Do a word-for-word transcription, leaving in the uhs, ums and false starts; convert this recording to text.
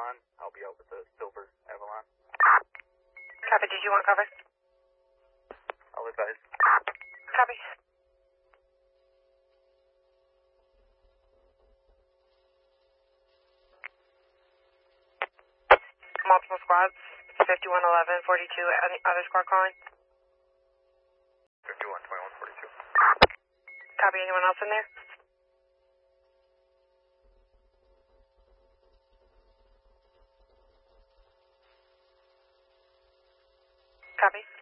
Avalon. I'll be out with the silver Avalon. Copy, did you want cover? I'll advise. Copy. Multiple squads, fifty-one eleven, forty-two, any other squad calling? fifty-one twenty-one forty-two. Copy, anyone else in there? Copy.